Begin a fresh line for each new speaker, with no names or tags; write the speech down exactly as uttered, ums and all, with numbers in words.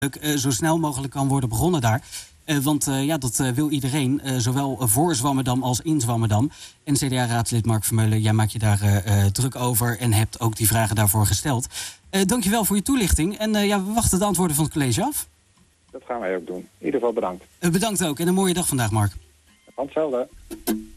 uh, zo snel mogelijk kan worden begonnen daar. Uh, want uh, ja, dat uh, wil iedereen, uh, zowel voor Zwammerdam als in Zwammerdam. En C D A-raadslid Mark Vermeulen, jij maakt je daar uh, uh, druk over en hebt ook die vragen daarvoor gesteld. Uh, dankjewel voor je toelichting. En uh, ja, we wachten de antwoorden van het college af.
Dat gaan wij ook doen. In ieder geval bedankt.
Uh, bedankt ook en een mooie dag vandaag, Mark.
Van hetzelfde.